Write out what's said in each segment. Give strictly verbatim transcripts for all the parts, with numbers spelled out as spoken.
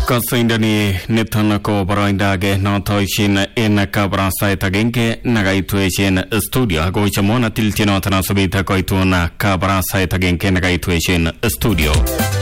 Kasindani nitana ko baraindage notoishin in kabrasa itagenge nagaitueshin studio go chamona tiltino tana subita koituna kabrasa itagenge nagaitueshin studio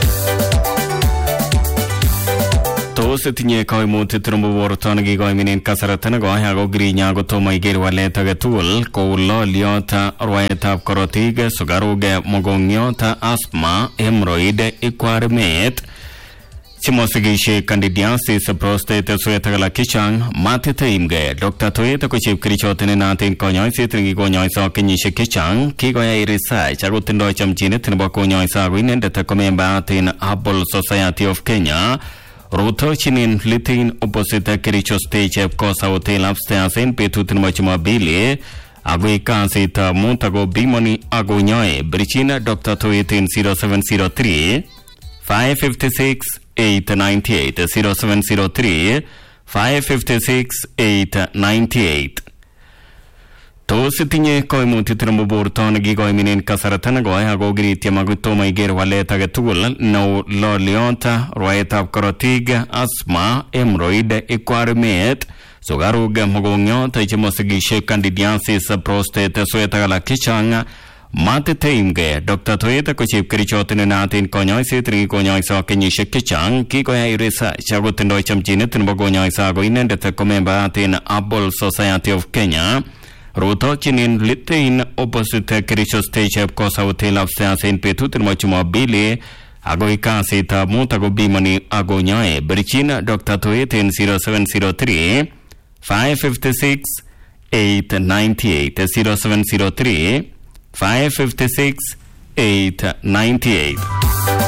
to setinye koimuti trumbu bortongi goiminin kasaratana go hago grinya go to maiger wale tagatul ko lo liota roetab korotige sugaruge mogonyota asma hemorrhoid ikwarmet Simosigishe candidiansis prostate suetagala kichang matete imge Doctor Toyeta ko chip krichotene natin konyoy sitringi konyoy sa kinyishe kichang kigoya research agutindo chamchine tinba konyoy sa winende ta komemba tin Apple Society of Kenya Ruto chinin litin opposite kricho stage kosa hotel upstairs in petutin machuma bile agui kansi ta montago bimoni agonyoy brichina Doctor Toyeta zero seven zero three five five six eight nine eight zero seven zero three five five six eight nine eight To sitinye koimuti trumbu borton gigoiminin kasaratan goy hago gritia maguto maiger wale tagatugul no lo leonta roetab korotig asma hemorrhoid ikwarmet sugarug mogonyo taichemosigishe candidiansis prostate suetagala kichang Mate teimge Doctor Toyeta ko chip krichotene natin konyoy sitri konyoy sa kinyishe kichang kikoya iresa chagutindo chamchine tinbo konyoy sa go inende te komemba atin Apple Society of Kenya Ruto chinin litin opposite kricho stage kosa hotel upstairs in petutin mochuma bili ago ikasi ta mutago bimani ago nyoy brichina Doctor Toyeta zero seven zero three five five six eight nine eight zero seven zero three five five six eight nine eight